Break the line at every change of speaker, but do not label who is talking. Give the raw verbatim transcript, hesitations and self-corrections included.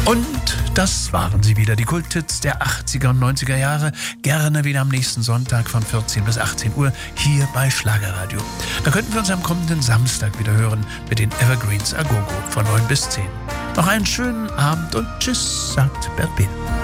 Und das waren sie wieder, die Kulthits der achtziger und neunziger Jahre. Gerne wieder am nächsten Sonntag von vierzehn bis achtzehn Uhr hier bei Schlagerradio. Da könnten wir uns am kommenden Samstag wieder hören mit den Evergreens Agogo von neun bis zehn. Noch einen schönen Abend und tschüss, sagt Bert Biel.